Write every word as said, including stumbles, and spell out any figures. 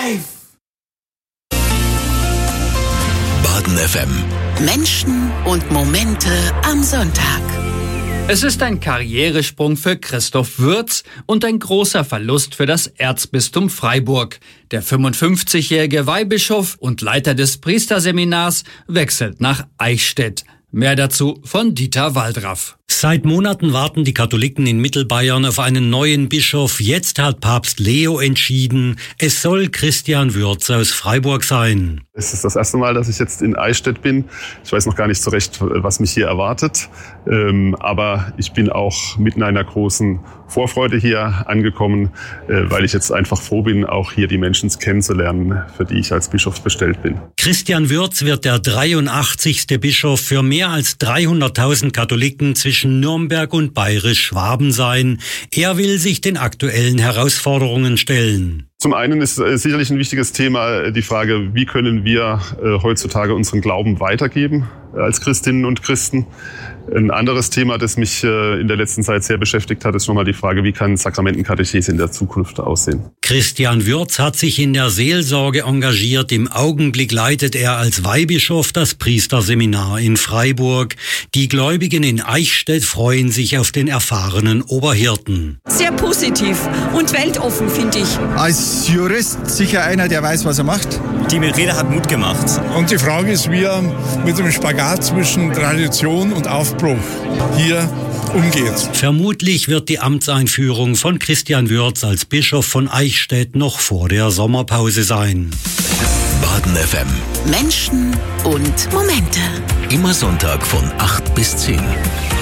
Live! Baden F M. Menschen und Momente am Sonntag. Es ist ein Karrieresprung für Christoph Würz und ein großer Verlust für das Erzbistum Freiburg. Der fünfundfünfzigjährige Weihbischof und Leiter des Priesterseminars wechselt nach Eichstätt. Mehr dazu von Dieter Waldraff. Seit Monaten warten die Katholiken in Mittelbayern auf einen neuen Bischof. Jetzt hat Papst Leo entschieden, es soll Christian Würz aus Freiburg sein. Es ist das erste Mal, dass ich jetzt in Eichstätt bin. Ich weiß noch gar nicht so recht, was mich hier erwartet. Ähm, aber ich bin auch mitten in einer großen Vorfreude hier angekommen, äh, weil ich jetzt einfach froh bin, auch hier die Menschen kennenzulernen, für die ich als Bischof bestellt bin. Christian Würz wird der dreiundachtzigste Bischof für mehr als dreihunderttausend Katholiken zwischen Nürnberg und Bayerisch-Schwaben sein. Er will sich den aktuellen Herausforderungen stellen. Zum einen ist sicherlich ein wichtiges Thema die Frage, wie können wir heutzutage unseren Glauben weitergeben als Christinnen und Christen. Ein anderes Thema, das mich in der letzten Zeit sehr beschäftigt hat, ist nochmal die Frage, wie kann Sakramentenkatechese in der Zukunft aussehen. Christian Würz hat sich in der Seelsorge engagiert. Im Augenblick leitet er als Weihbischof das Priesterseminar in Freiburg. Die Gläubigen in Eichstätt freuen sich auf den erfahrenen Oberhirten. Sehr positiv und weltoffen, finde ich. Als Jurist sicher einer, der weiß, was er macht. Die Rede hat Mut gemacht. Und die Frage ist, wie er mit dem Spagat zwischen Tradition und Aufbruch hier umgeht. Vermutlich wird die Amtseinführung von Christian Würz als Bischof von Eichstätt noch vor der Sommerpause sein. Baden F M. Menschen und Momente. Immer Sonntag von acht bis zehn.